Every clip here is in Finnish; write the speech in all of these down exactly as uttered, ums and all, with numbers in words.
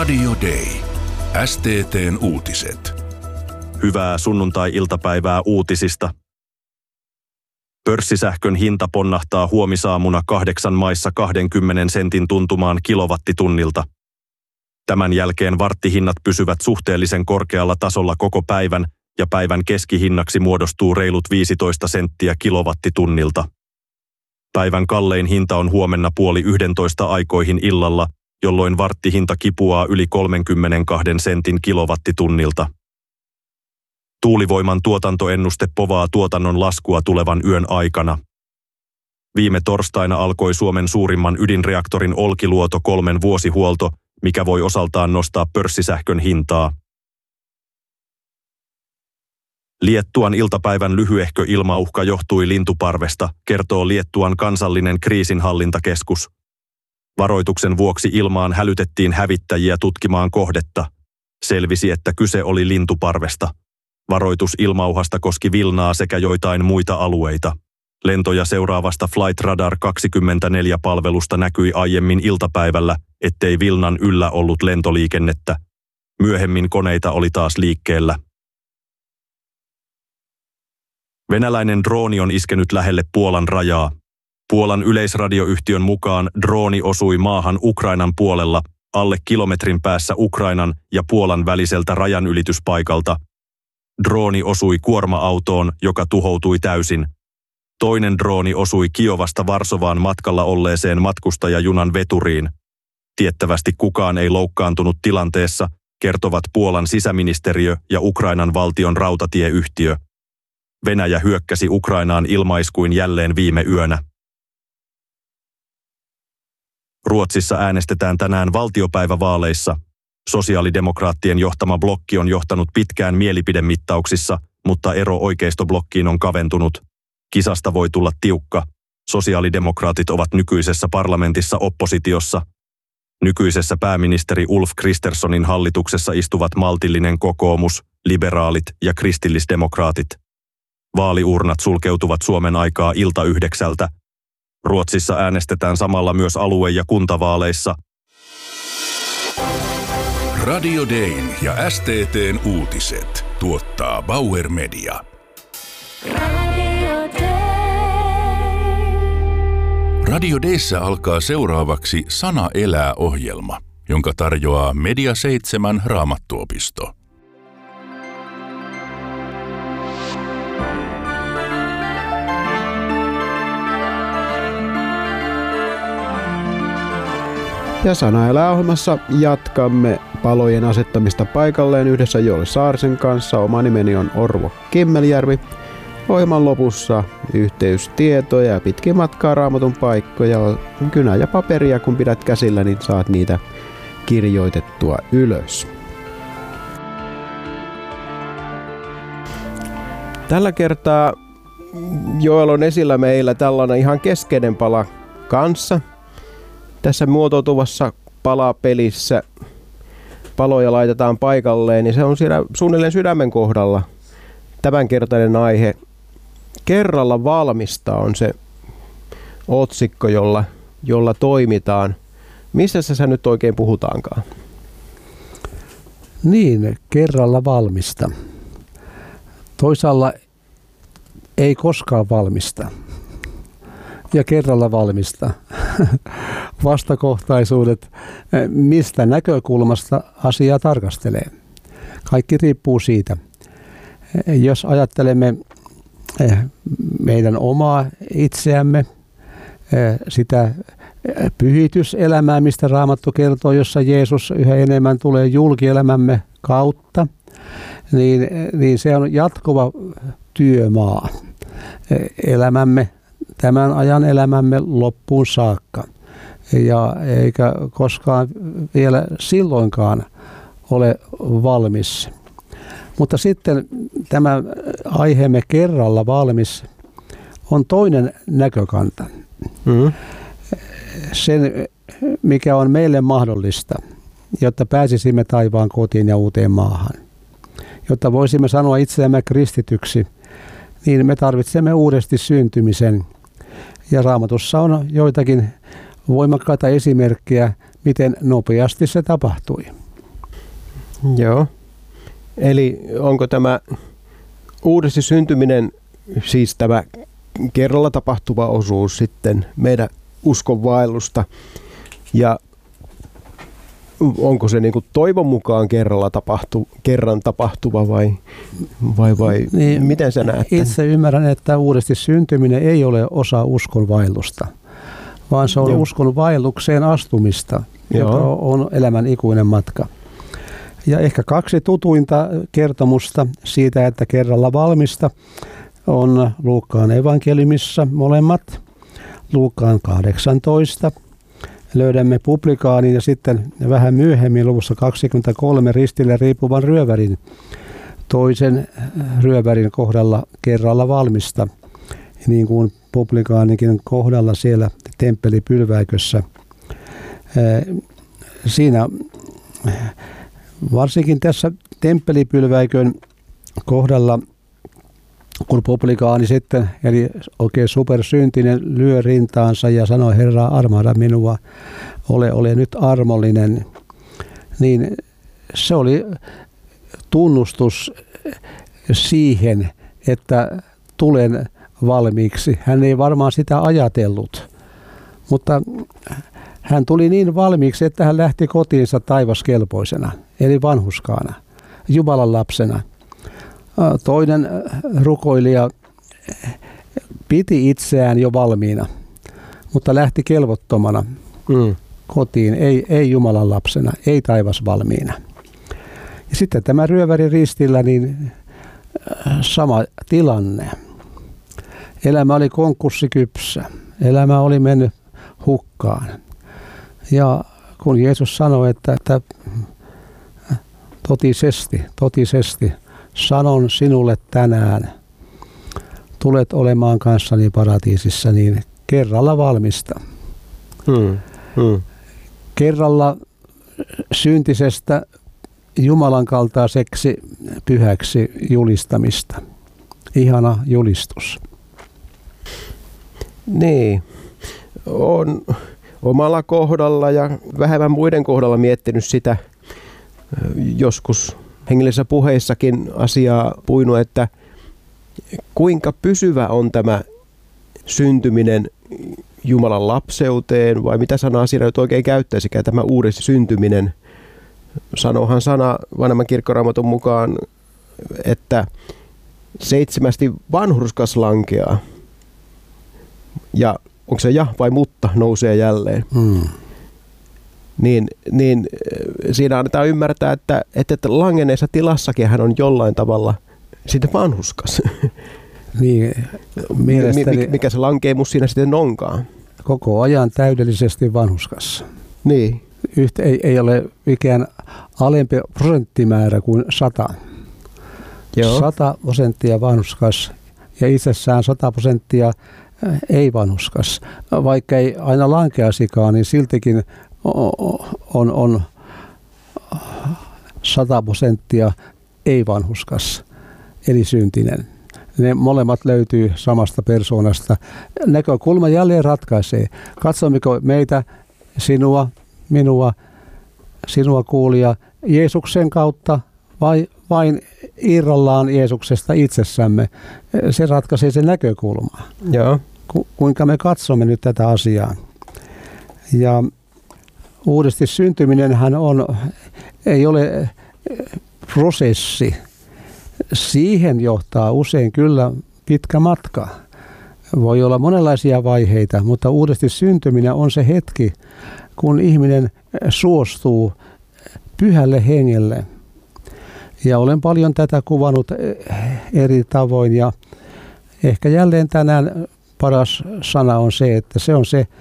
Radio Day. S T T:n uutiset. Hyvää sunnuntai-iltapäivää uutisista. Pörssisähkön hinta ponnahtaa huomisaamuna kahdeksan maissa kaksikymmentä sentin tuntumaan kilowattitunnilta. Tämän jälkeen warttihinnat pysyvät suhteellisen korkealla tasolla koko päivän ja päivän keskihinnaksi muodostuu reilut viisitoista senttiä kilowattitunnilta. Päivän kallein hinta on huomenna puoli yhdentoista aikoihin illalla, jolloin warttihinta kipuaa yli kolmekymmentäkaksi sentin kilowattitunnilta. Tuulivoiman tuotantoennuste povaa tuotannon laskua tulevan yön aikana. Viime torstaina alkoi Suomen suurimman ydinreaktorin Olkiluoto kolmen vuosihuolto, mikä voi osaltaan nostaa pörssisähkön hintaa. Liettuan iltapäivän lyhyehkö ilmauhka johtui lintuparvesta, kertoo Liettuan kansallinen kriisinhallintakeskus. Varoituksen vuoksi ilmaan hälytettiin hävittäjiä tutkimaan kohdetta. Selvisi, että kyse oli lintuparvesta. Varoitus ilmauhasta koski Vilnaa sekä joitain muita alueita. Lentoja seuraavasta Flight Radar kaksikymmentäneljä-palvelusta näkyi aiemmin iltapäivällä, ettei Vilnan yllä ollut lentoliikennettä. Myöhemmin koneita oli taas liikkeellä. Venäläinen drooni on iskenyt lähelle Puolan rajaa. Puolan yleisradioyhtiön mukaan drooni osui maahan Ukrainan puolella, alle kilometrin päässä Ukrainan ja Puolan väliseltä rajanylityspaikalta. Drooni osui kuorma-autoon, joka tuhoutui täysin. Toinen drooni osui Kiovasta Varsovaan matkalla olleeseen matkustajajunan veturiin. Tiettävästi kukaan ei loukkaantunut tilanteessa, kertovat Puolan sisäministeriö ja Ukrainan valtion rautatieyhtiö. Venäjä hyökkäsi Ukrainaan ilmaiskuin jälleen viime yönä. Ruotsissa äänestetään tänään valtiopäivävaaleissa. Sosiaalidemokraattien johtama blokki on johtanut pitkään mielipidemittauksissa, mutta ero oikeistoblokkiin on kaventunut. Kisasta voi tulla tiukka. Sosiaalidemokraatit ovat nykyisessä parlamentissa oppositiossa. Nykyisessä pääministeri Ulf Kristerssonin hallituksessa istuvat maltillinen kokoomus, liberaalit ja kristillisdemokraatit. Vaaliurnat sulkeutuvat Suomen aikaa ilta yhdeksältä. Ruotsissa äänestetään samalla myös alue- ja kuntavaaleissa. Radio Dayn ja S T T:n uutiset tuottaa Bauer Media. Radio Day. Radio Dayssä alkaa seuraavaksi Sana elää -ohjelma, jonka tarjoaa Media seitsemän Raamattuopisto. Ja Sana elää -ohjelmassa jatkamme palojen asettamista paikalleen yhdessä Joel Saarisen kanssa. Oma nimeni on Orvo Kimmeljärvi. Ohjelman lopussa yhteystietoja ja pitkin matkaa Raamatun paikkoja, kynä ja paperia. Kun pidät käsillä, niin saat niitä kirjoitettua ylös. Tällä kertaa Joel on esillä meillä tällainen ihan keskeinen pala kanssa. Tässä muotoutuvassa palapelissä paloja laitetaan paikalleen, niin se on siinä suunnilleen sydämen kohdalla. Tämänkertainen aihe Kerralla valmista on se otsikko, jolla, jolla toimitaan. Missä sä nyt oikein puhutaankaan? Niin, kerralla valmista. Toisaalla ei koskaan valmista. Ja kerralla valmista. Vastakohtaisuudet, mistä näkökulmasta asiaa tarkastelee. Kaikki riippuu siitä. Jos ajattelemme meidän omaa itseämme, sitä pyhityselämää, mistä Raamattu kertoo, jossa Jeesus yhä enemmän tulee julkielämämme kautta, niin, niin se on jatkuva työmaa. Elämämme, tämän ajan elämämme loppuun saakka. Ja eikä koskaan vielä silloinkaan ole valmis. Mutta sitten tämä aiheemme kerralla valmis on toinen näkökanta. Mm. Sen, mikä on meille mahdollista, jotta pääsisimme taivaan kotiin ja uuteen maahan. Jotta voisimme sanoa itseämme kristityksi, niin me tarvitsemme uudesti syntymisen. Ja Raamatussa on joitakin voimakkaita esimerkkejä, miten nopeasti se tapahtui. Joo. Eli onko tämä uudesti syntyminen, siis tämä kerralla tapahtuva osuus sitten meidän uskonvaellusta, ja onko se niin kuin toivon mukaan kerralla tapahtu, kerran tapahtuva vai, vai, vai niin, miten sä näet? Itse ymmärrän, että uudesti syntyminen ei ole osa uskonvaellusta, vaan se on Joo. uskonvaellukseen astumista, Joo. joka on elämän ikuinen matka. Ja ehkä kaksi tutuinta kertomusta siitä, että kerralla valmista, on Luukkaan evankeliumissa molemmat. Luukkaan kahdeksantoista. Löydämme publikaanin ja sitten vähän myöhemmin luvussa kaksikymmentäkolme ristille riippuvan ryövärin, toisen ryövärin kohdalla kerralla valmista, niin kuin publikaanikin kohdalla siellä temppelipylväikössä. Siinä varsinkin tässä temppelipylväikön kohdalla, kun publikaani sitten, eli oikein supersyntinen, lyö rintaansa ja sanoo, Herra, armahda minua, ole, ole nyt armollinen, niin se oli tunnustus siihen, että tulen valmiiksi. Hän ei varmaan sitä ajatellut, mutta hän tuli niin valmiiksi, että hän lähti kotiinsa taivaskelpoisena, eli vanhuskaana, Jumalan lapsena. Toinen rukoilija piti itseään jo valmiina, mutta lähti kelvottomana mm. kotiin, ei, ei Jumalan lapsena, ei taivasvalmiina. Ja sitten tämä ryöväri ristillä, niin sama tilanne. Elämä oli konkurssikypsä, elämä oli mennyt hukkaan. Ja kun Jeesus sanoi, että, että totisesti, totisesti, sanon sinulle tänään, tulet olemaan kanssani paratiisissa, niin kerralla valmista. Hmm. Hmm. Kerralla syntisestä Jumalan kaltaiseksi pyhäksi julistamista. Ihana julistus. Niin, on omalla kohdalla ja vähemmän muiden kohdalla miettinyt sitä joskus hengellisissä puheissakin asiaa puinut, että kuinka pysyvä on tämä syntyminen Jumalan lapseuteen, vai mitä sanaa siinä nyt oikein käyttäisikään, tämä uudesti syntyminen. Sanohan sana vanhemman kirkkoraamatun mukaan, että seitsemästi vanhurskas lankeaa. Ja onko se ja vai mutta nousee jälleen. Hmm. Niin, niin siinä annetaan ymmärtää, että, että langenneessa tilassakin hän on jollain tavalla sitten vanhuskas. Niin, mielestäni mikä se lankeemus siinä sitten onkaan. Koko ajan täydellisesti vanhuskas. Niin. Yhtä, ei, ei ole mikään alempi prosenttimäärä kuin sata. Joo. Sata prosenttia vanhuskas ja itsessään sata prosenttia ei vanhuskas. Vaikka ei aina lankeasikaan, niin siltikin on, on sata prosenttia ei vanhuskas, eli syntinen. Ne molemmat löytyy samasta persoonasta. Näkökulma jälleen ratkaisee. Katsommeko meitä, sinua, minua, sinua kuulija, Jeesuksen kautta vai vain irrallaan Jeesuksesta itsessämme? Se ratkaisee sen näkökulmaa. Joo. Ku, kuinka me katsomme nyt tätä asiaa. Ja uudesti syntyminenhän on, ei ole prosessi. Siihen johtaa usein kyllä pitkä matka. Voi olla monenlaisia vaiheita, mutta uudesti syntyminen on se hetki, kun ihminen suostuu pyhälle hengelle. Ja olen paljon tätä kuvannut eri tavoin ja ehkä jälleen tänään paras sana on se, että se on se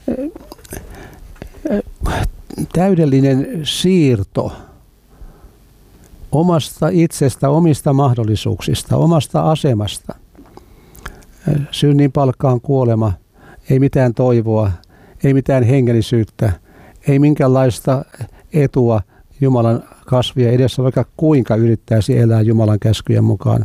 täydellinen siirto omasta itsestä, omista mahdollisuuksista, omasta asemasta. Synnin palkka on kuolema, ei mitään toivoa, ei mitään hengellisyyttä, ei minkäänlaista etua Jumalan kasvia edessä, vaikka kuinka yrittäisi elää Jumalan käskyjen mukaan.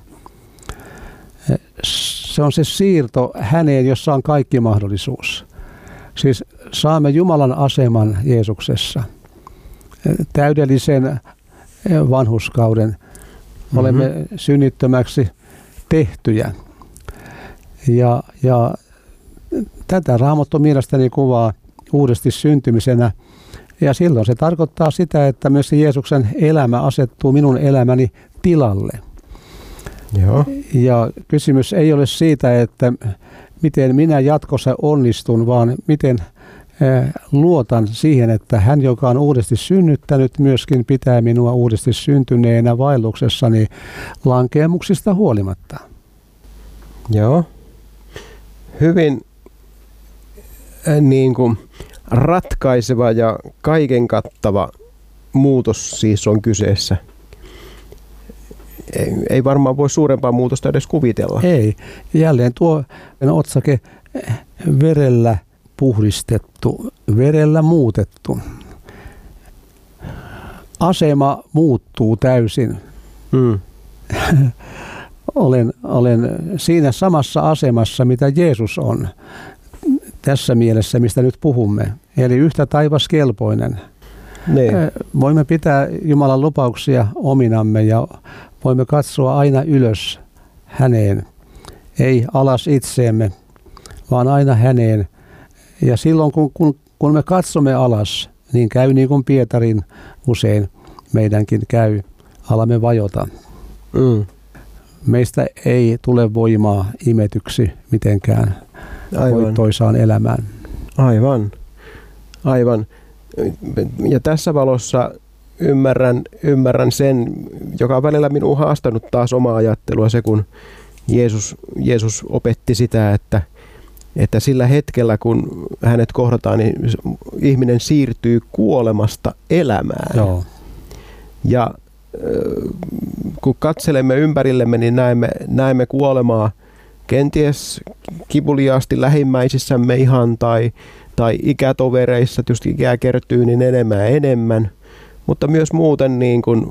Se on se siirto häneen, jossa on kaikki mahdollisuus. Siis saamme Jumalan aseman Jeesuksessa. Täydellisen vanhurskauden. Mm-hmm. Olemme synnittömäksi tehtyjä. Ja, ja tätä Raamattu mielestäni kuvaa uudesti syntymisenä. Ja silloin se tarkoittaa sitä, että myös Jeesuksen elämä asettuu minun elämäni tilalle. Joo. Ja kysymys ei ole siitä, että miten minä jatkossa onnistun, vaan miten luotan siihen, että hän, joka on uudesti synnyttänyt, myöskin pitää minua uudesti syntyneenä vaelluksessani lankeemuksista huolimatta. Joo. Hyvin äh, niin kuin ratkaiseva ja kaiken kattava muutos siis on kyseessä. Ei, ei varmaan voi suurempaa muutosta edes kuvitella. Ei. Jälleen tuo otsake verellä puhdistettu, verellä muutettu. Asema muuttuu täysin. Hmm. olen, olen siinä samassa asemassa, mitä Jeesus on. Tässä mielessä, mistä nyt puhumme. Eli yhtä taivaskelpoinen. Niin. Voimme pitää Jumalan lupauksia ominamme ja voimme katsoa aina ylös häneen. Ei alas itseemme, vaan aina häneen. Ja silloin kun, kun, kun me katsomme alas, niin käy niin kuin Pietarin usein meidänkin käy. Alamme vajota. Mm. Meistä ei tule voimaa imetyksi mitenkään voittoisaan elämään. Aivan. Aivan. Ja tässä valossa ymmärrän, ymmärrän sen, joka on välillä minua haastanut taas omaa ajattelua, se kun Jeesus, Jeesus opetti sitä, että, että sillä hetkellä kun hänet kohdataan, niin ihminen siirtyy kuolemasta elämään. Joo. Ja kun katselemme ympärillemme, niin näemme, näemme kuolemaa kenties kivuliaasti lähimmäisissämme ihan tai, tai ikätovereissa, tietysti ikää kertyy niin enemmän ja enemmän, mutta myös muuten niin kuin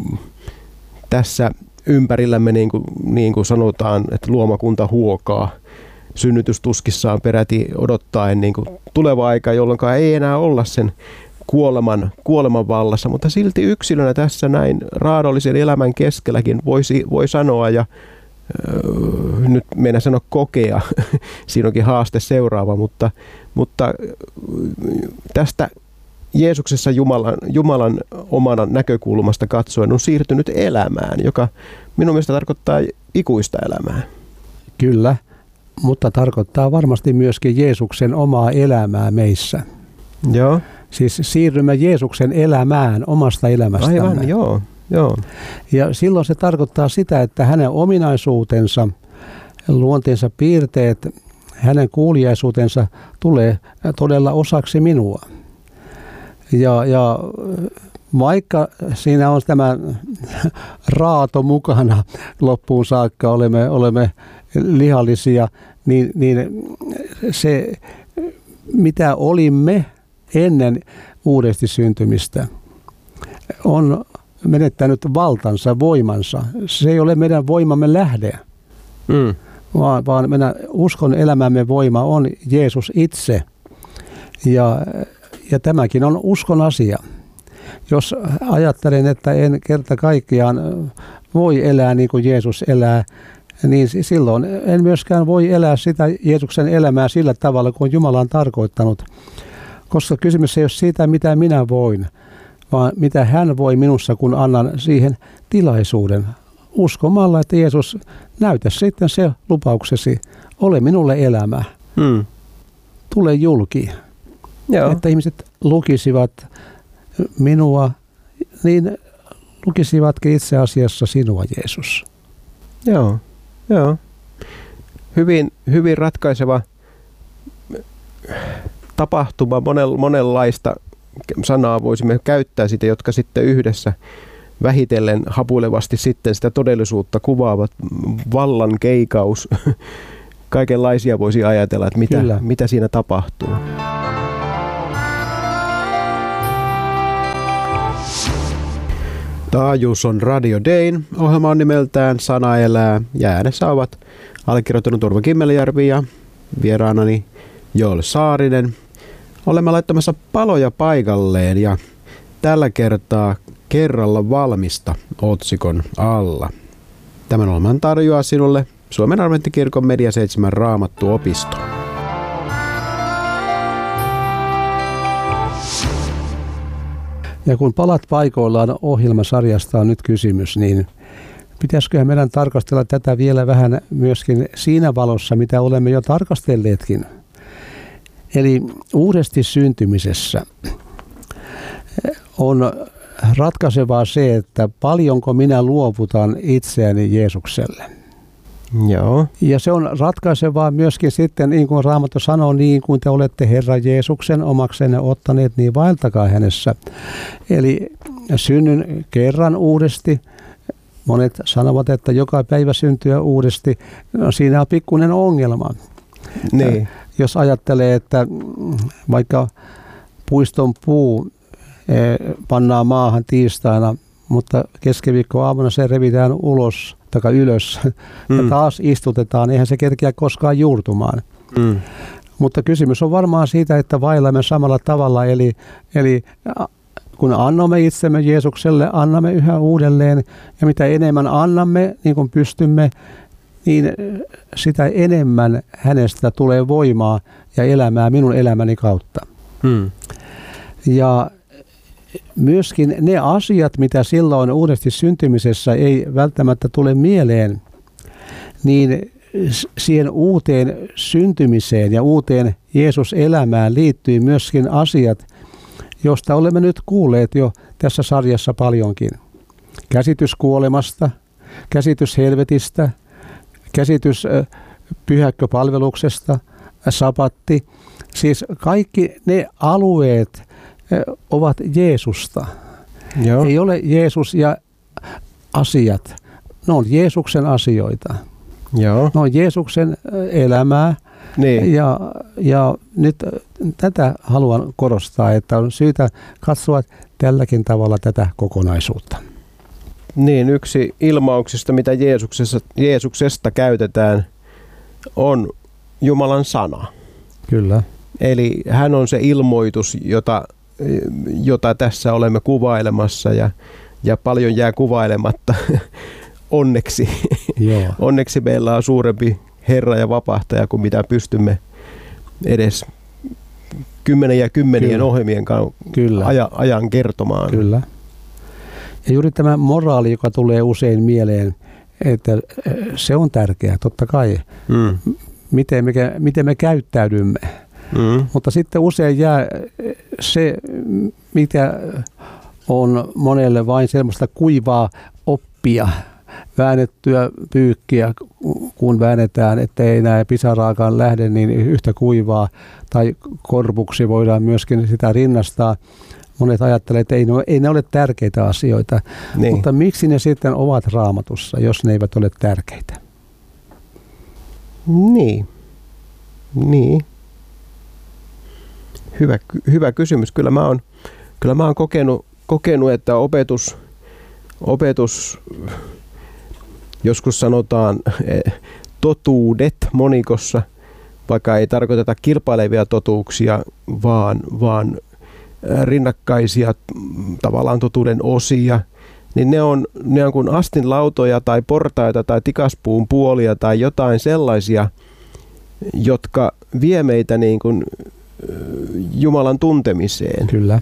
tässä ympärillämme niin kuin, niin kuin sanotaan, että luomakunta huokaa synnytystuskissaan peräti odottaen niin kuin tuleva aika, jolloin ei enää olla sen kuoleman, kuoleman vallassa, mutta silti yksilönä tässä näin raadollisen elämän keskelläkin voisi, voi sanoa ja öö, nyt meinaa sanoa kokea, siinä onkin haaste seuraava, mutta, mutta tästä Jeesuksessa Jumalan, Jumalan omana näkökulmasta katsoen on siirtynyt elämään, joka minun mielestä tarkoittaa ikuista elämää. Kyllä, mutta tarkoittaa varmasti myöskin Jeesuksen omaa elämää meissä. Joo. Siis siirrymme Jeesuksen elämään omasta elämästämme. Aivan, joo, joo. Ja silloin se tarkoittaa sitä, että hänen ominaisuutensa, luonteensa piirteet, hänen kuuliaisuutensa tulee todella osaksi minua. Ja, ja vaikka siinä on tämä raato mukana loppuun saakka, olemme, olemme lihallisia, niin, niin se mitä olimme ennen uudesti syntymistä on menettänyt valtansa, voimansa. Se ei ole meidän voimamme lähde, mm. vaan, vaan meidän uskon elämämme voima on Jeesus itse. Ja, ja tämäkin on uskon asia. Jos ajattelen, että en kerta kaikkiaan voi elää niin kuin Jeesus elää, niin silloin en myöskään voi elää sitä Jeesuksen elämää sillä tavalla, kuin Jumala on tarkoittanut. Koska kysymys ei ole siitä, mitä minä voin, vaan mitä hän voi minussa, kun annan siihen tilaisuuden. Uskomalla, että Jeesus, näytä sitten se lupauksesi, ole minulle elämä. Hmm. Tule julki. Joo. Että ihmiset lukisivat minua, niin lukisivatkin itse asiassa sinua, Jeesus. Joo, joo. Hyvin, hyvin ratkaiseva tapahtuma, monenlaista sanaa voisimme käyttää sitä, jotka sitten yhdessä vähitellen hapuilevasti sitten sitä todellisuutta kuvaavat. Vallan keikaus, kaikenlaisia voisi ajatella, että mitä, mitä siinä tapahtuu. Taajuus on Radio Dayn. Ohjelma on nimeltään Sana elää ja äänessä ovat allekirjoittanut Turva Kimmeljärvi ja vieraanani Joel Saarinen. Olemme laittamassa paloja paikalleen ja tällä kertaa kerralla valmista otsikon alla. Tämän ohjelman tarjoaa sinulle Suomen Adventtikirkon Media seitsemän Raamattuopisto. Ja kun palat paikoillaan ohjelmasarjasta on nyt kysymys, niin pitäisiköhän meidän tarkastella tätä vielä vähän myöskin siinä valossa, mitä olemme jo tarkastelleetkin. Eli uudesti syntymisessä on ratkaisevaa se, että paljonko minä luovutan itseäni Jeesukselle. Joo. Ja se on ratkaisevaa myöskin sitten, niin kuin Raamattu sanoo, niin kuin te olette Herran Jeesuksen omaksenne ottaneet, niin vaeltakaa hänessä. Eli synnyn kerran uudesti. Monet sanovat, että joka päivä syntyä uudesti. No, siinä on pikkuinen ongelma. Niin. Jos ajattelee, että vaikka puiston puu pannaan maahan tiistaina, mutta keskiviikkoaamuna se revitään ulos tai ylös mm. ja taas istutetaan, eihän se kerkeä koskaan juurtumaan. Mm. Mutta kysymys on varmaan siitä, että vaellamme samalla tavalla, eli, eli kun annamme itsemme Jeesukselle, annamme yhä uudelleen, ja mitä enemmän annamme, niin kuin pystymme, niin sitä enemmän hänestä tulee voimaa ja elämää minun elämäni kautta. Mm. Ja myöskin ne asiat, mitä silloin uudesti syntymisessä ei välttämättä tule mieleen, niin siihen uuteen syntymiseen ja uuteen Jeesus-elämään liittyy myöskin asiat, josta olemme nyt kuulleet jo tässä sarjassa paljonkin. Käsitys kuolemasta, käsitys helvetistä, käsitys pyhäkköpalveluksesta, sapatti. Siis kaikki ne alueet ovat Jeesusta. Joo. Ei ole Jeesus ja asiat. Ne on Jeesuksen asioita. Joo. Ne on Jeesuksen elämää. Niin. Ja, ja nyt tätä haluan korostaa, että on syytä katsoa tälläkin tavalla tätä kokonaisuutta. Niin, yksi ilmauksista, mitä Jeesuksesta, Jeesuksesta käytetään, on Jumalan sana. Kyllä. Eli hän on se ilmoitus, jota, jota tässä olemme kuvailemassa, ja, ja paljon jää kuvailematta. Onneksi. Joo. Onneksi meillä on suurempi Herra ja vapahtaja kuin mitä pystymme edes kymmenen ja kymmenien Kyllä. ohjelmien Kyllä. Aja, ajan kertomaan. Kyllä. Ja juuri tämä moraali, joka tulee usein mieleen, että se on tärkeää, totta kai. Mm. Miten, me, miten me käyttäydymme. Mm. Mutta sitten usein jää se, mikä on monelle vain semmoista kuivaa oppia, väännettyä pyykkiä, kun väännetään, ettei enää pisaraakaan lähde, niin yhtä kuivaa, tai korpuksi voidaan myöskin sitä rinnastaa. Monet ajattelevat, että ei ne, ei ne ole tärkeitä asioita, niin. Mutta miksi ne sitten ovat Raamatussa, jos ne eivät ole tärkeitä? Niin. Niin. Hyvä, hyvä kysymys. Kyllä mä oon, kyllä mä oon kokenut, kokenut, että opetus, opetus, joskus sanotaan totuudet monikossa, vaikka ei tarkoiteta kilpailevia totuuksia, vaan, vaan rinnakkaisia tavallaan totuuden osia, niin ne on, ne on kuin astinlautoja tai portaita tai tikaspuun puolia tai jotain sellaisia, jotka vie meitä niin kuin Jumalan tuntemiseen. Kyllä.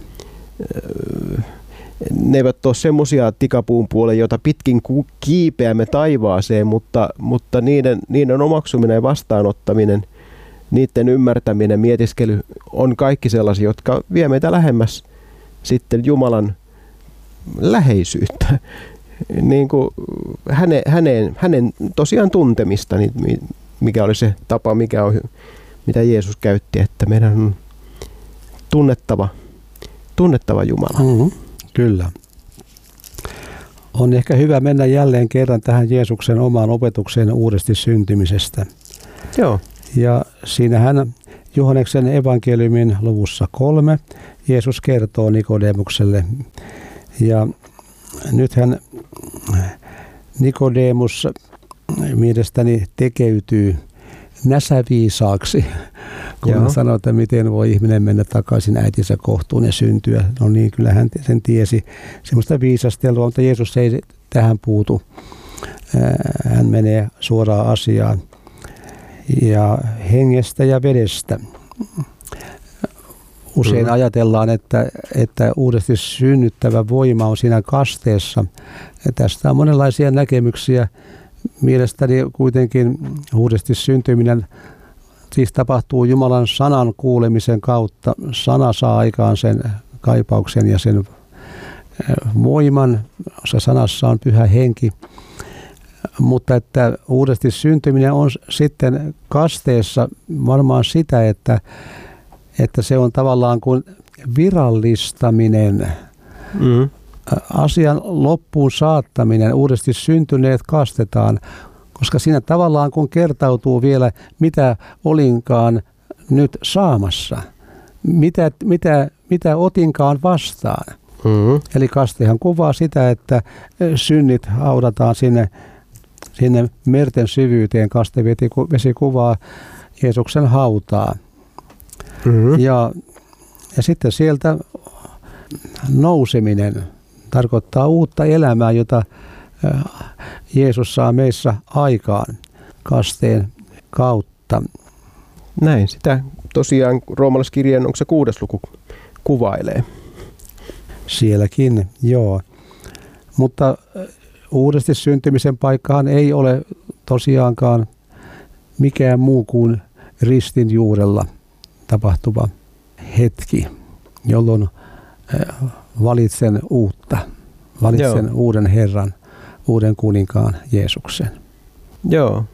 Ne eivät ole semmoisia tikapuun puolia, joita pitkin kiipeämme taivaaseen, mutta, mutta niiden, niiden omaksuminen ja vastaanottaminen, niiden ymmärtäminen, mietiskely on kaikki sellaisia, jotka vie meitä lähemmäs sitten Jumalan läheisyyttä. Niin kuin häne, hänen, hänen tosiaan tuntemista, niin mikä oli se tapa, mikä on, mitä Jeesus käytti, että meidän on tunnettava, tunnettava Jumala. Mm-hmm. Kyllä. On ehkä hyvä mennä jälleen kerran tähän Jeesuksen omaan opetukseen uudesti syntymisestä. Joo. Ja siinähän Johanneksen evankeliumin luvussa kolme Jeesus kertoo Nikodemukselle. Ja nythän Nikodemus mielestäni tekeytyy näsäviisaaksi, kun hän sanoi, että miten voi ihminen mennä takaisin äitinsä kohtuun ja syntyä. No niin, kyllä hän sen tiesi. Semmoista viisastelua, mutta Jeesus ei tähän puutu. Hän menee suoraan asiaan. Ja hengestä ja vedestä. Usein mm. ajatellaan, että, että uudesti synnyttävä voima on siinä kasteessa. Ja tästä on monenlaisia näkemyksiä. Mielestäni kuitenkin uudesti syntyminen siis tapahtuu Jumalan sanan kuulemisen kautta. Sana saa aikaan sen kaipauksen ja sen voiman. Se sanassa on Pyhä Henki. Mutta että uudesti syntyminen on sitten kasteessa varmaan sitä, että, että se on tavallaan kuin virallistaminen, mm. asian loppuun saattaminen, uudesti syntyneet kastetaan, koska siinä tavallaan kun kertautuu vielä, mitä olinkaan nyt saamassa, mitä, mitä, mitä otinkaan vastaan. Mm. Eli kastehan kuvaa sitä, että synnit haudataan sinne Sinne merten syvyyteen. Kastevesi kuvaa Jeesuksen hautaa. Mm-hmm. Ja, ja sitten sieltä nouseminen tarkoittaa uutta elämää, jota Jeesus saa meissä aikaan kasteen kautta. Näin, sitä tosiaan roomalaiskirjeen, onko se kuudes luku, kuvailee. Sielläkin, joo. Mutta uudesti syntymisen paikkahan ei ole tosiaankaan mikään muu kuin ristin juurella tapahtuva hetki, jolloin valitsen uutta, valitsen Joo. uuden Herran, uuden kuninkaan Jeesuksen. Joo,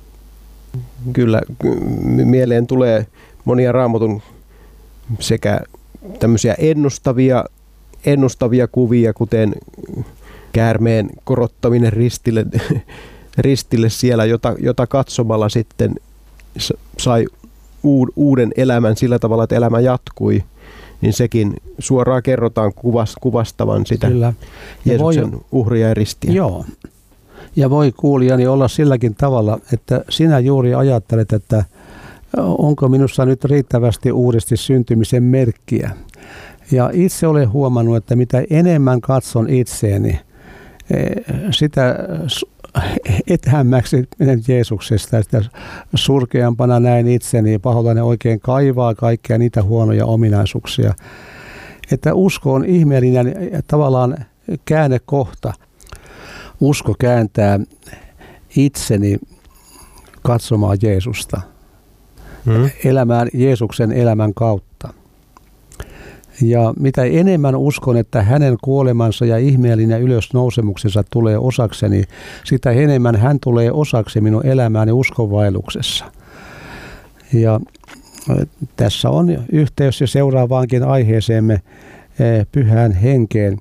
kyllä mieleen tulee monia Raamatun sekä tämmöisiä ennustavia, ennustavia kuvia, kuten käärmeen korottaminen ristille, ristille siellä, jota, jota katsomalla sitten sai uuden elämän sillä tavalla, että elämä jatkui, niin sekin suoraan kerrotaan kuvastavan sitä Kyllä. Jeesuksen voi, uhria ja ristiä. Joo. Ja voi kuulijani olla silläkin tavalla, että sinä juuri ajattelet, että onko minussa nyt riittävästi uudesti syntymisen merkkiä. Ja itse olen huomannut, että mitä enemmän katson itseeni, sitä etäämmäksi menen Jeesuksesta, sitä surkeampana näin itseni, paholainen oikein kaivaa kaikkia niitä huonoja ominaisuuksia. Että usko on ihmeellinen tavallaan käännekohta. Usko kääntää itseni katsomaan Jeesusta, hmm. elämään Jeesuksen elämän kautta. Ja mitä enemmän uskon, että hänen kuolemansa ja ihmeellinen ylösnousemuksensa tulee osakseni, sitä enemmän hän tulee osaksi minun elämääni uskonvaelluksessa. Ja tässä on yhteys jo seuraavaankin aiheeseemme, Pyhään Henkeen.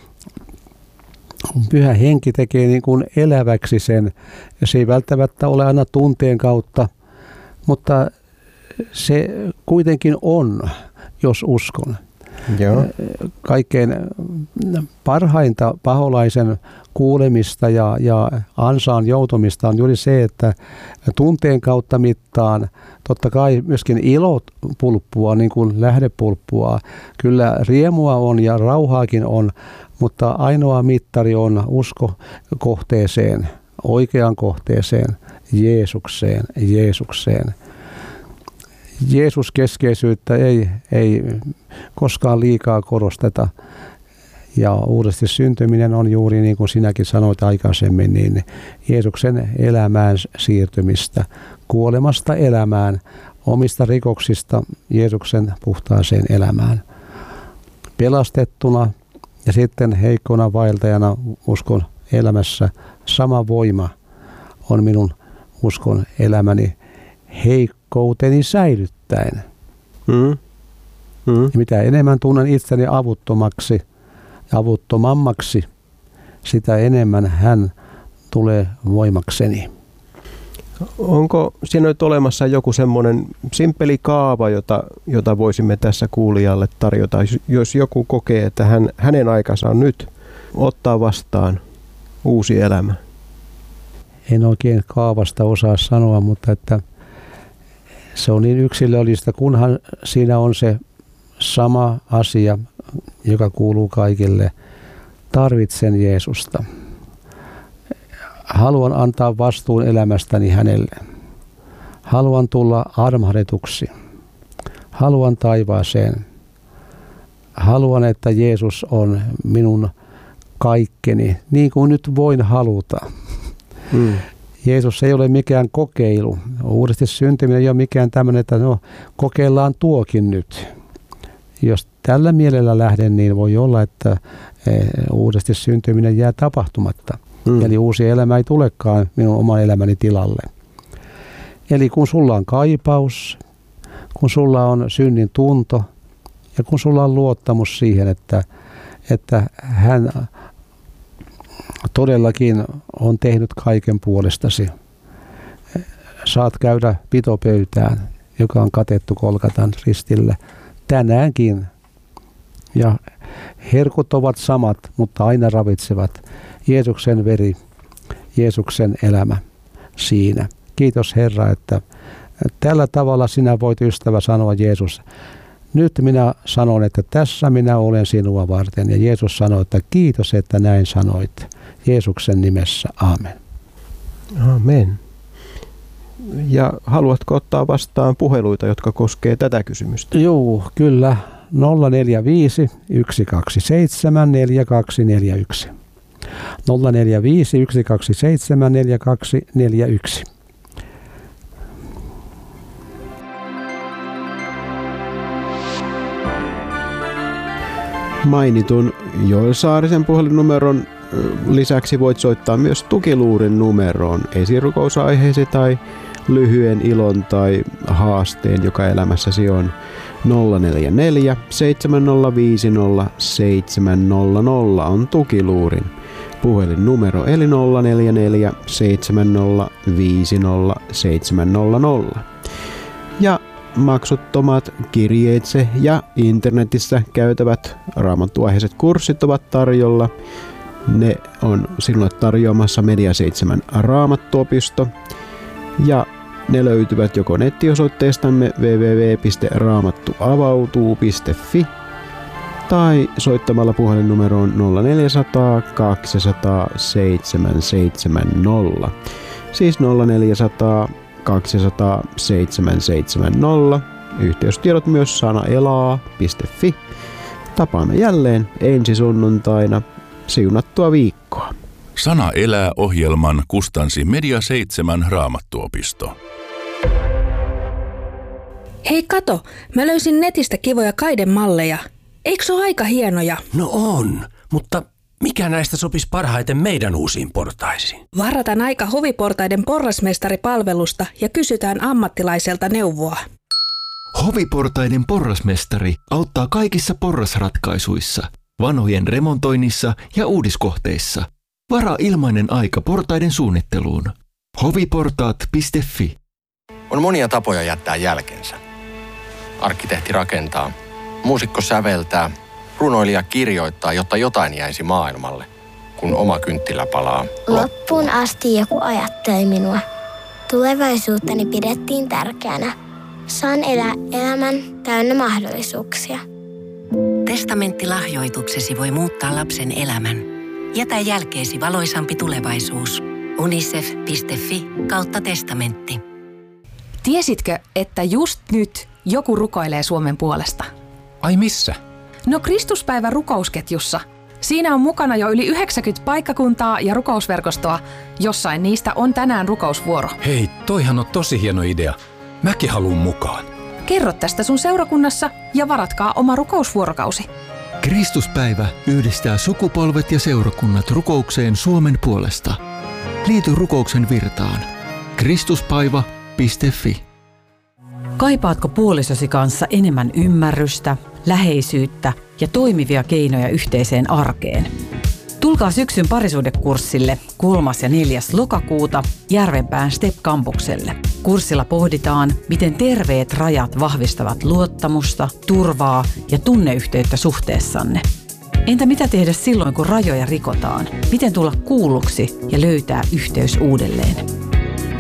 Pyhä Henki tekee niin kuin eläväksi sen, ja se ei välttämättä ole aina tunteen kautta, mutta se kuitenkin on, jos uskon. Joo. Kaikkein parhainta paholaisen kuulemista ja, ja ansaan joutumista on juuri se, että tunteen kautta mittaan totta kai myöskin ilo pulppua, niin kuin lähdepulppua. Kyllä riemua on ja rauhaakin on, mutta ainoa mittari on usko kohteeseen, oikeaan kohteeseen, Jeesukseen, Jeesukseen. Jeesus-keskeisyyttä ei, ei koskaan liikaa korosteta. Ja uudesti syntyminen on juuri niin kuin sinäkin sanoit aikaisemmin, niin Jeesuksen elämään siirtymistä, kuolemasta elämään, omista rikoksista Jeesuksen puhtaaseen elämään. Pelastettuna ja sitten heikkona vaeltajana uskon elämässä sama voima on minun uskon elämäni heikkouteni säilyttäen. Mm. Mm. Ja mitä enemmän tunnen itseni avuttomaksi, avuttomammaksi, sitä enemmän hän tulee voimakseni. Onko siinä nyt olemassa joku semmoinen simppeli kaava, jota, jota voisimme tässä kuulijalle tarjota, jos joku kokee, että hän, hänen aikansa on nyt ottaa vastaan uusi elämä? En oikein kaavasta osaa sanoa, mutta että Se on niin yksilöllistä, kunhan siinä on se sama asia, joka kuuluu kaikille. Tarvitsen Jeesusta. Haluan antaa vastuun elämästäni hänelle. Haluan tulla armahdetuksi. Haluan taivaaseen. Haluan, että Jeesus on minun kaikkeni, niin kuin nyt voin haluta. Hmm. Jeesus ei ole mikään kokeilu. Uudesti syntyminen ei ole mikään tämmöinen, että no, kokeillaan tuokin nyt. Jos tällä mielellä lähden, niin voi olla, että uudesti syntyminen jää tapahtumatta. Hmm. Eli uusi elämä ei tulekaan minun oman elämäni tilalle. Eli kun sulla on kaipaus, kun sulla on synnin tunto ja kun sulla on luottamus siihen, että, että hän todellakin on tehnyt kaiken puolestasi. Saat käydä pitopöytään, joka on katettu Golgatan ristillä tänäänkin. Ja herkut ovat samat, mutta aina ravitsevat. Jeesuksen veri, Jeesuksen elämä siinä. Kiitos Herra, että tällä tavalla sinä voit, ystävä, sanoa Jeesus. Nyt minä sanon, että tässä minä olen sinua varten. Ja Jeesus sanoi, että kiitos, että näin sanoit. Jeesuksen nimessä. Aamen. Amen. Ja haluatko ottaa vastaan puheluita, jotka koskee tätä kysymystä? Joo, kyllä. nolla neljä viisi yksi kaksi seitsemän neljä kaksi neljä yksi. nolla neljä viisi yksi kaksi seitsemän neljä kaksi neljä yksi. Mainitun Joel Saarisen puhelinnumeron lisäksi voit soittaa myös Tukiluurin numeroon esirukousaiheesi tai lyhyen ilon tai haasteen, joka elämässäsi on. nolla neljä neljä seitsemän nolla viisi nolla seitsemän nolla nolla on Tukiluurin puhelinnumero, eli nolla neljä neljä seitsemän nolla viisi nolla seitsemän nolla nolla. Ja maksuttomat kirjeitse ja internetissä käytävät raamattuaiheiset kurssit ovat tarjolla. Ne on sinulle tarjoamassa Media seitsemän Raamattuopisto ja ne löytyvät joko nettiosoitteestamme double-u double-u double-u piste raamattuavautuu piste fi tai soittamalla puhelinnumeroon nolla neljä nolla nolla kaksi nolla nolla seitsemän seitsemän nolla. Siis nolla neljä nolla nolla kaksi nolla nolla seitsemän seitsemän nolla. Yhteystiedot myös sanaelaa piste fi. Tapaamme jälleen ensi sunnuntaina. Siunattua viikkoa. Sana elää -ohjelman kustansi Media seitsemän Raamattuopisto. Hei kato, mä löysin netistä kivoja kaidemalleja. Eikö se ole aika hienoja? No on, mutta mikä näistä sopisi parhaiten meidän uusiin portaisiin? Varataan aika Hoviportaiden porrasmestaripalvelusta ja kysytään ammattilaiselta neuvoa. Hoviportaiden porrasmestari auttaa kaikissa porrasratkaisuissa, vanhojen remontoinnissa ja uudiskohteissa. Varaa ilmainen aika portaiden suunnitteluun. hoviportaat piste fi. On monia tapoja jättää jälkensä. Arkkitehti rakentaa, muusikko säveltää, runoilija kirjoittaa, jotta jotain jäisi maailmalle, kun oma kynttilä palaa. Loppuun asti joku ajatteli minua. Tulevaisuuttani pidettiin tärkeänä. Saan elää elämän täynnä mahdollisuuksia. Testamenttilahjoituksesi voi muuttaa lapsen elämän. Jätä jälkeesi valoisampi tulevaisuus. unicef piste fi kautta testamentti. Tiesitkö, että just nyt joku rukoilee Suomen puolesta? Ai missä? No Kristuspäivän rukousketjussa. Siinä on mukana jo yli yhdeksänkymmentä paikkakuntaa ja rukousverkostoa. Jossain niistä on tänään rukousvuoro. Hei, toihan on tosi hieno idea. Mäkin haluun mukaan. Kerro tästä sun seurakunnassa ja varatkaa oma rukousvuorokausi. Kristuspäivä yhdistää sukupolvet ja seurakunnat rukoukseen Suomen puolesta. Liity rukouksen virtaan. kristuspäivä piste fi. Kaipaatko puolisosi kanssa enemmän ymmärrystä, läheisyyttä ja toimivia keinoja yhteiseen arkeen? Tulkaa syksyn parisuhdekurssille kolmas ja neljäs lokakuuta Järvenpään Step-kampukselle. Kurssilla pohditaan, miten terveet rajat vahvistavat luottamusta, turvaa ja tunneyhteyttä suhteessanne. Entä mitä tehdä silloin, kun rajoja rikotaan? Miten tulla kuulluksi ja löytää yhteys uudelleen?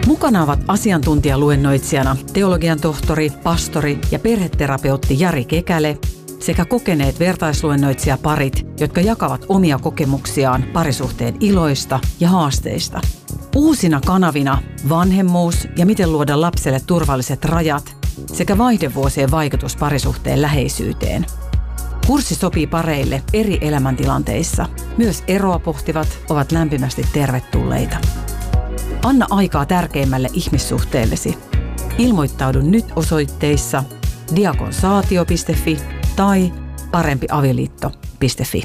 Mukana ovat asiantuntijaluennoitsijana teologian tohtori, pastori ja perheterapeutti Jari Kekäle sekä kokeneet vertaisluennoitsijaparit, jotka jakavat omia kokemuksiaan parisuhteen iloista ja haasteista. Uusina kanavina vanhemmuus ja miten luoda lapselle turvalliset rajat sekä vaihdevuosien vaikutus parisuhteen läheisyyteen. Kurssi sopii pareille eri elämäntilanteissa. Myös eroa pohtivat ovat lämpimästi tervetulleita. Anna aikaa tärkeimmälle ihmissuhteellesi. Ilmoittaudu nyt osoitteissa diakonsaatio piste fi tai parempiavioliitto piste fi.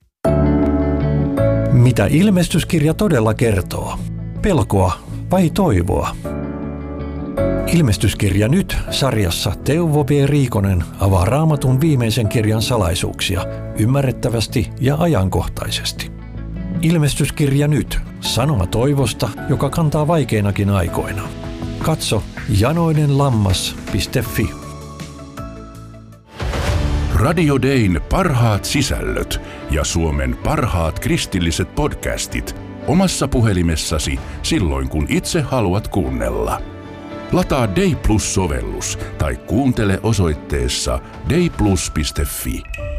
Mitä ilmestyskirja todella kertoo? Pelkoa vai toivoa? Ilmestyskirja nyt -sarjassa Teuvo B. Riikonen avaa Raamatun viimeisen kirjan salaisuuksia ymmärrettävästi ja ajankohtaisesti. Ilmestyskirja nyt -sanoma toivosta, joka kantaa vaikeinakin aikoina. Katso janoinenlammas piste fi. Radio Dayn parhaat sisällöt ja Suomen parhaat kristilliset podcastit omassa puhelimessasi silloin, kun itse haluat kuunnella. Lataa Day Plus-sovellus tai kuuntele osoitteessa day plus piste fi.